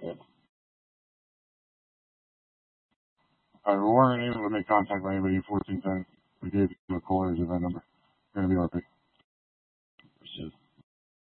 We weren't able to make contact with anybody in 14 times. We gave them a caller's event number. We're going to be RP.